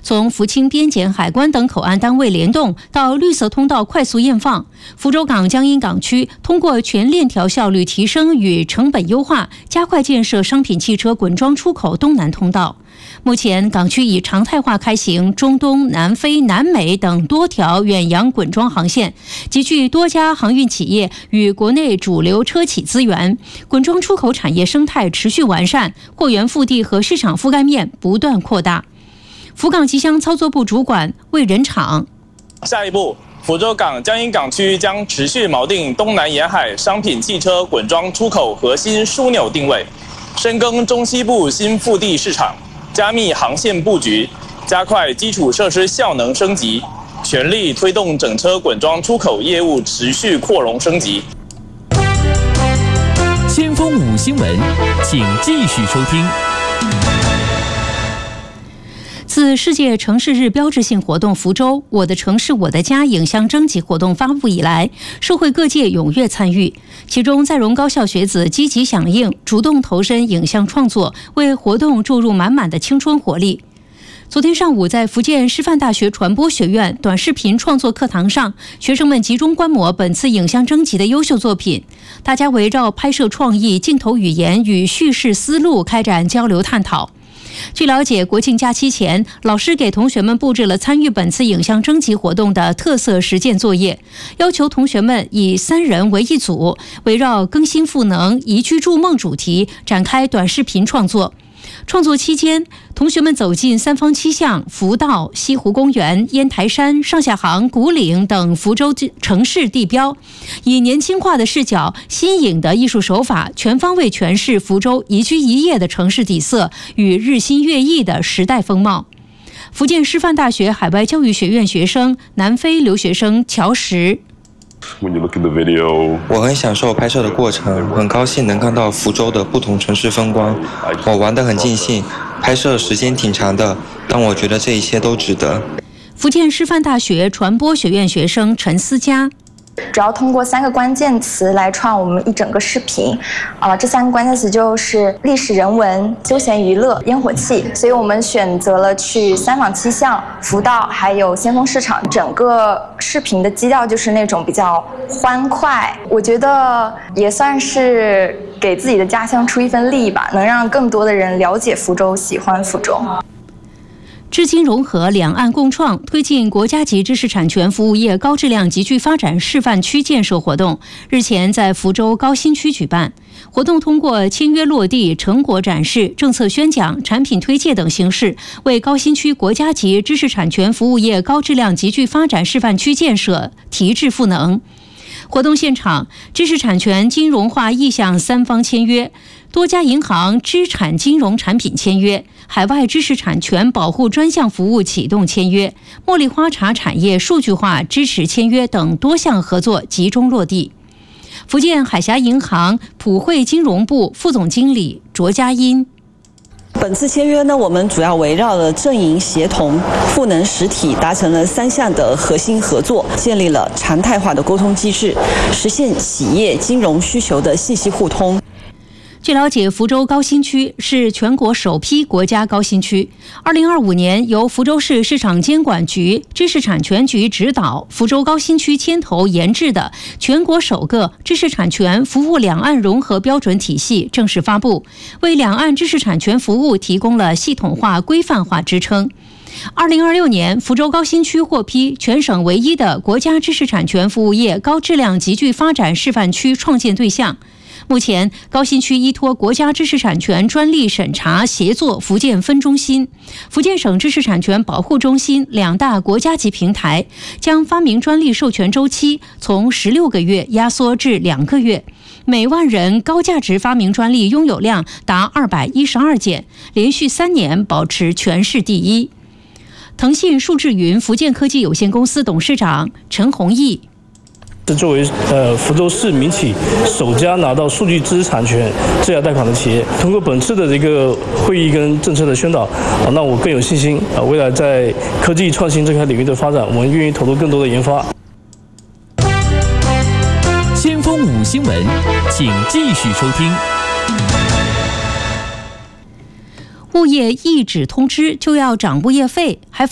从福清边检、海关等口岸单位联动到绿色通道快速验放。福州港江阴港区通过全链条效率提升与成本优化，加快建设商品汽车滚装出口东南通道。目前，港区已常态化开行中东、南非、南美等多条远洋滚装航线，集聚多家航运企业与国内主流车企资源，滚装出口产业生态持续完善，货源腹地和市场覆盖面不断扩大。福港集箱操作部主管魏仁场： 下一步，福州港江阴港区将持续锚定东南沿海商品汽车滚装出口核心枢纽定位，深耕中西部新腹地市场，加密航线布局，加快基础设施效能升级，全力推动整车滚装出口业务持续扩容升级。 先锋5新闻，请继续收听。 自世界城市日标志性活动福州我的城市我的家影像征集活动发布以来，社会各界踊跃参与，其中在荣高校学子积极响应，主动投身影像创作，为活动注入满满的青春活力。昨天上午，在福建师范大学传播学院短视频创作课堂上，学生们集中观摩本次影像征集的优秀作品，大家围绕拍摄创意、镜头语言与叙事思路开展交流探讨。据了解，国庆假期前，老师给同学们布置了参与本次影像征集活动的特色实践作业，要求同学们以3人为一组，围绕更新赋能、宜居筑梦主题展开短视频创作。创作期间，同学们走进三坊七巷、福道、西湖公园、烟台山、上下杭、古岭等福州城市地标，以年轻化的视角、新颖的艺术手法，全方位诠释福州宜居宜业的城市底色与日新月异的时代风貌。福建师范大学海外教育学院学生、南非留学生乔石： 我很享受拍摄的过程，很高兴能看到福州的不同城市风光。我玩得很尽兴，拍摄时间挺长的，但我觉得这一切都值得。 福建师范大学传播学院学生陈思佳： 只要通过3个关键词来创我们一整个视频，这3个关键词就是历史人文、休闲娱乐、烟火气，所以我们选择了去三坊七巷、福道还有先锋市场，整个视频的基调就是那种比较欢快，我觉得也算是给自己的家乡出一份力吧，能让更多的人了解福州、喜欢福州。 知青融合，两岸共创，推进国家级知识产权服务业高质量集聚发展示范区建设活动日前在福州高新区举办。活动通过签约落地、成果展示、政策宣讲、产品推介等形式，为高新区国家级知识产权服务业高质量集聚发展示范区建设提质赋能。活动现场，知识产权金融化意向3方签约，多家银行知产金融产品签约，海外知识产权保护专项服务启动签约，茉莉花茶产业数据化支持签约等多项合作集中落地。福建海峡银行普惠金融部副总经理卓佳音： 本次签约呢，我们主要围绕了正营协同、赋能实体，达成了3项的核心合作，建立了常态化的沟通机制，实现企业金融需求的信息互通。 据了解，福州高新区是全国首批国家高新区。2025年，由福州市市场监管局、知识产权局指导，福州高新区牵头研制的全国首个知识产权服务两岸融合标准体系正式发布，为两岸知识产权服务提供了系统化、规范化支撑。2026年，福州高新区获批全省唯一的国家知识产权服务业高质量集聚发展示范区创建对象。目前，高新区依托国家知识产权专利审查协作福建分中心、福建省知识产权保护中心2大国家级平台，将发明专利授权周期从16个月压缩至2个月，每万人高价值发明专利拥有量达212件，连续3年保持全市第一。腾讯数智云福建科技有限公司董事长陈宏毅： 是作为福州市民企首家拿到数据知识产权质押贷款的企业，通过本次的这个会议跟政策的宣导，那我更有信心未来在科技创新这块领域的发展，我们愿意投入更多的研发。 先锋5新闻，请继续收听。 物业一纸通知就要涨物业费，还